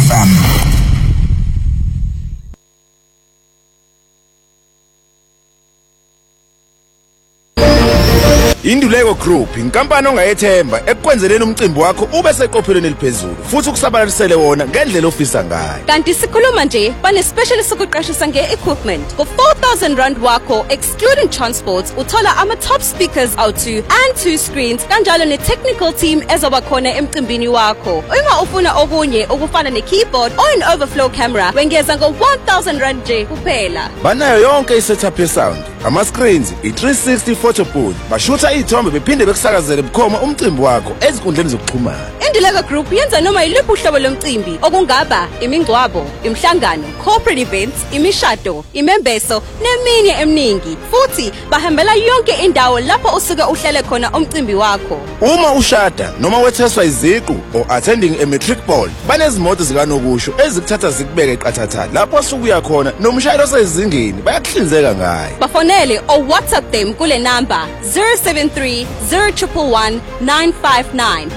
FM. Induleko Group inkampani ongayethemba ekwenzeleni umcimbi wakho ube seqophelweni eliphezulu futhi ukusabalalisele wona ngendlela ofisa ngayo. Kanti sikhuluma nje bane special sokuqashisa nge-equipment go 4,000 rand wakho excluding transport uthola ama top speakers out2 and 2 screens kanjalo ne-technical team ezoba khona emcimbini wakho. Uma ufuna okunye okufana ne-keyboard or an overflow camera wengeza ngo 1,000 rand nje kuphela. Banayo yonke i-setup ye-sound, ama-screens, i-360 photo booth, bashutha iy'thombe bephinde bekusakazele bukhoma umcimbi wakho ezinkundleni zokuxhumana. Induleko Group yenza noma yiliphi uhlobo lomcimbi okungaba imingcwabo, imhlangano, corporate events, imishado, imembeso neminye eminingi. Futhi bahambela yonke indawo lapho usuke uhlele khona umcimbi wakho. Uma ushada noma wetheswa iziqu or attending a matric ball, banezimoto zikanokusho ezikuthatha zikubeke eqathatha lapho osukuya khona nomshayeli osezingeni bayakuhlinzeka ngayo. Bafonele or WhatsApp them kule number 073 011 959